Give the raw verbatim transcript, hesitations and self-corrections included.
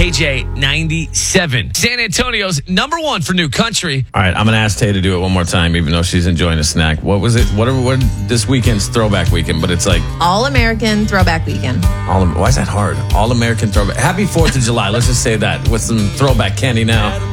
K J ninety-seven. San Antonio's number one for new country. All right, I'm going to ask Tay to do it one more time, even though she's enjoying a snack. What was it? Whatever. What this weekend's throwback weekend, but it's like All American Throwback Weekend. all. Why is that hard? All American throwback. Happy Fourth of July. Let's just say that with some throwback candy now.